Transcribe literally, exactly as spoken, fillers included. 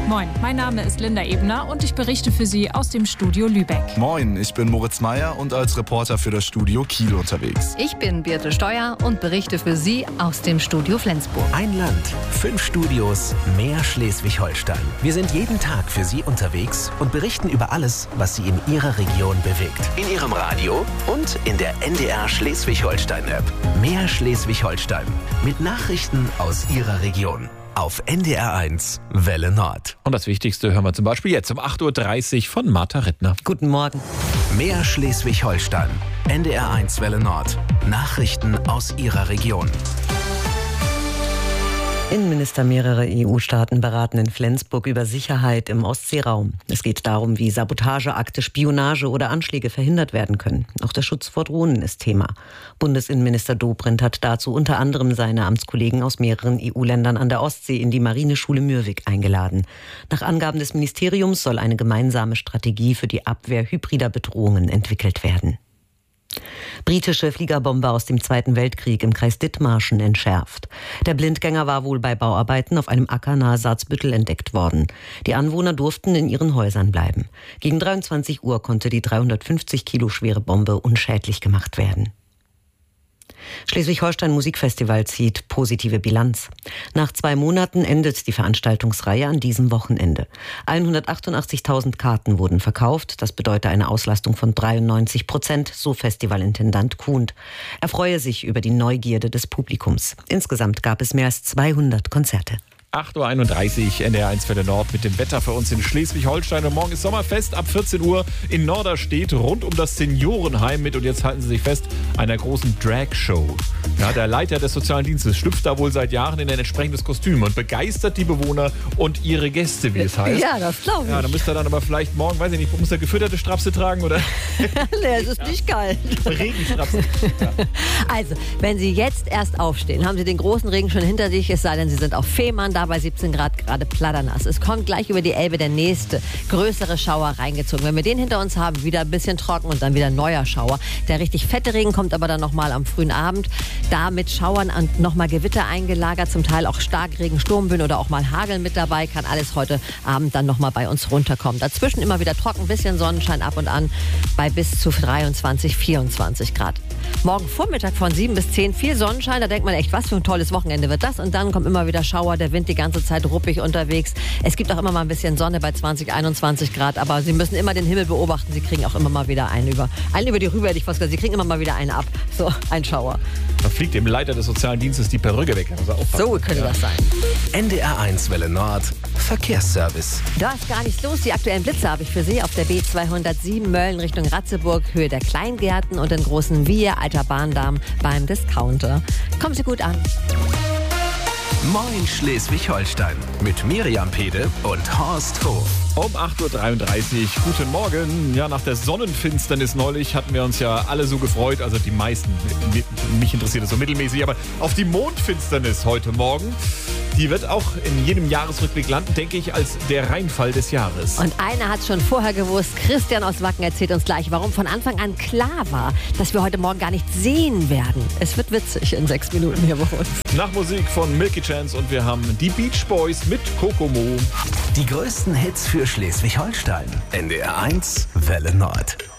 Moin, mein Name ist Linda Ebner und ich berichte für Sie aus dem Studio Lübeck. Moin, ich bin Moritz Meyer und als Reporter für das Studio Kiel unterwegs. Ich bin Birte Steuer und berichte für Sie aus dem Studio Flensburg. Ein Land, fünf Studios, mehr Schleswig-Holstein. Wir sind jeden Tag für Sie unterwegs und berichten über alles, was Sie in Ihrer Region bewegt. In Ihrem Radio und in der N D R Schleswig-Holstein-App. Mehr Schleswig-Holstein mit Nachrichten aus Ihrer Region. Auf N D R eins Welle Nord. Und das Wichtigste hören wir zum Beispiel jetzt um acht Uhr dreißig von Martha Rittner. Guten Morgen. Mehr Schleswig-Holstein. N D R eins Welle Nord. Nachrichten aus Ihrer Region. Innenminister mehrerer E U-Staaten beraten in Flensburg über Sicherheit im Ostseeraum. Es geht darum, wie Sabotageakte, Spionage oder Anschläge verhindert werden können. Auch der Schutz vor Drohnen ist Thema. Bundesinnenminister Dobrindt hat dazu unter anderem seine Amtskollegen aus mehreren E U-Ländern an der Ostsee in die Marineschule Mürwik eingeladen. Nach Angaben des Ministeriums soll eine gemeinsame Strategie für die Abwehr hybrider Bedrohungen entwickelt werden. Britische Fliegerbombe aus dem Zweiten Weltkrieg im Kreis Dithmarschen entschärft. Der Blindgänger war wohl bei Bauarbeiten auf einem Acker nahe Salzbüttel entdeckt worden. Die Anwohner durften in ihren Häusern bleiben. Gegen dreiundzwanzig Uhr konnte die dreihundertfünfzig Kilo schwere Bombe unschädlich gemacht werden. Schleswig-Holstein Musikfestival zieht positive Bilanz. Nach zwei Monaten endet die Veranstaltungsreihe an diesem Wochenende. hundertachtundachtzigtausend Karten wurden verkauft. Das bedeutet eine Auslastung von dreiundneunzig Prozent, so Festivalintendant Kuhnt. Er freue sich über die Neugierde des Publikums. Insgesamt gab es mehr als zweihundert Konzerte. acht Uhr einunddreißig, N D R eins Welle Nord mit dem Wetter für uns in Schleswig-Holstein. Und morgen ist Sommerfest ab vierzehn Uhr in Norderstedt rund um das Seniorenheim mit, und jetzt halten Sie sich fest, einer großen Drag-Show. Ja, der Leiter des sozialen Dienstes schlüpft da wohl seit Jahren in ein entsprechendes Kostüm und begeistert die Bewohner und ihre Gäste, wie es heißt. Ja, das glaube ich. Ja, dann müsst ihr dann aber vielleicht morgen, weiß ich nicht, muss er gefütterte Strapse tragen oder? Nee, es ist nicht kalt. Regenstrapse. Ja. Also, wenn Sie jetzt erst aufstehen, haben Sie den großen Regen schon hinter sich, es sei denn, Sie sind auf Fehmarn, da bei siebzehn Grad gerade platternass. Es kommt gleich über die Elbe der nächste größere Schauer reingezogen. Wenn wir den hinter uns haben, wieder ein bisschen trocken und dann wieder ein neuer Schauer. Der richtig fette Regen kommt aber dann nochmal am frühen Abend. Da mit Schauern und nochmal Gewitter eingelagert, zum Teil auch Starkregen, Sturmböen oder auch mal Hagel mit dabei. Kann alles heute Abend dann nochmal bei uns runterkommen. Dazwischen immer wieder trocken, bisschen Sonnenschein ab und an bei bis zu dreiundzwanzig, vierundzwanzig Grad. Morgen Vormittag von sieben bis zehn viel Sonnenschein. Da denkt man echt, was für ein tolles Wochenende wird das. Und dann kommt immer wieder Schauer, der Wind die ganze Zeit ruppig unterwegs. Es gibt auch immer mal ein bisschen Sonne bei zwanzig, einundzwanzig Grad. Aber Sie müssen immer den Himmel beobachten. Sie kriegen auch immer mal wieder einen über, einen über die Rübe, hätte ich fast gesagt. Sie kriegen immer mal wieder einen ab. So, ein Schauer. Da fliegt dem Leiter des sozialen Dienstes die Perücke weg. So könnte ja. das sein. N D R eins Welle Nord. Verkehrsservice. Da ist gar nichts los. Die aktuellen Blitze habe ich für Sie auf der B zweihundertsieben Mölln Richtung Ratzeburg, Höhe der Kleingärten und den großen Wir, alter Bahndamm beim Discounter. Kommen Sie gut an. Moin Schleswig-Holstein mit Miriam Pede und Horst Hof. Um acht Uhr dreiunddreißig, guten Morgen. Ja, nach der Sonnenfinsternis neulich hatten wir uns ja alle so gefreut, also die meisten, mich interessiert es so mittelmäßig, aber auf die Mondfinsternis heute Morgen. Die wird auch in jedem Jahresrückblick landen, denke ich, als der Reinfall des Jahres. Und einer hat es schon vorher gewusst. Christian aus Wacken erzählt uns gleich, warum von Anfang an klar war, dass wir heute Morgen gar nicht sehen werden. Es wird witzig in sechs Minuten hier bei uns. Nach Musik von Milky Chance und wir haben die Beach Boys mit Kokomo. Die größten Hits für Schleswig-Holstein. N D R eins Welle Nord.